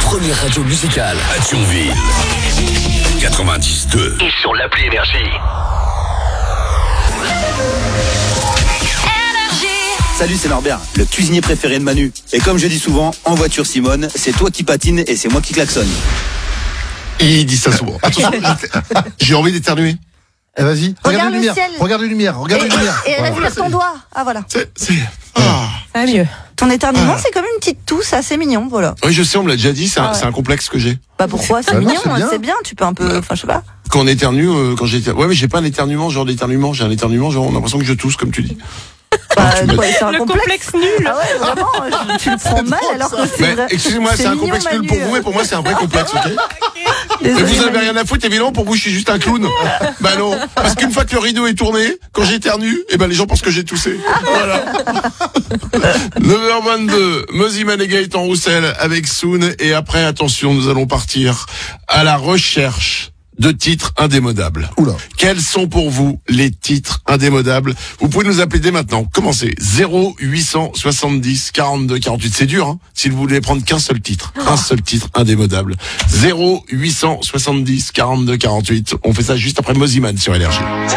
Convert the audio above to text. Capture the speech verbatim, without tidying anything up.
première radio musicale à Thionville. quatre-vingt-dix deux. Et sur l'appli Énergie. Salut, c'est Norbert, le cuisinier préféré de Manu. Et comme je dis souvent, en voiture Simone, c'est toi qui patine et c'est moi qui klaxonne. Il dit ça souvent. Attention, j'ai envie d'éternuer. Eh vas-y, regarde, Regarde les le lumières, ciel. regarde les lumières, regarde Et, les lumières. et elle a Voilà. vu ton doigt. Ah voilà. C'est, c'est, ah. Ça va mieux. Ton éternuement, Ah. c'est comme une petite tousse assez mignon, voilà. Oui, je sais, on me l'a déjà dit, c'est un, Ah ouais. c'est un complexe que j'ai. Bah pourquoi c'est Ah non, mignon, c'est hein, bien. c'est bien. Tu peux un peu, enfin je sais pas. Quand on éternue, euh, quand j'ai ouais, mais j'ai pas un éternuement, genre d'éternuement, j'ai un éternuement, genre on a l'impression que je tousse, comme tu dis. Bah, tu me- quoi, c'est un Le complexe. complexe nul. Ah ouais, vraiment, je- tu le prends mal alors que c'est Mais vrai. excusez-moi, c'est, un mignon, complexe nul Manu. pour vous, mais pour moi c'est un vrai complexe, ok? Mais Désolé, vous avez Manu. rien à foutre, évidemment, pour vous je suis juste un clown. Bah non, parce qu'une fois que le rideau est tourné, quand j'éternue, eh ben les gens pensent que j'ai toussé. Voilà. neuf heures vingt-deux, Moziman et Gaëtan Roussel avec Soon, et après, attention, nous allons partir à la recherche de titres indémodables. Oula. Quels sont pour vous les titres indémodables? Vous pouvez nous appeler dès maintenant. Commencez. zéro huit cent soixante-dix quarante-deux quarante-huit. C'est dur, hein, si vous voulez prendre qu'un seul titre. Un seul titre indémodable. zéro huit cent soixante-dix quarante-deux quarante-huit. On fait ça juste après Moziman sur Énergie.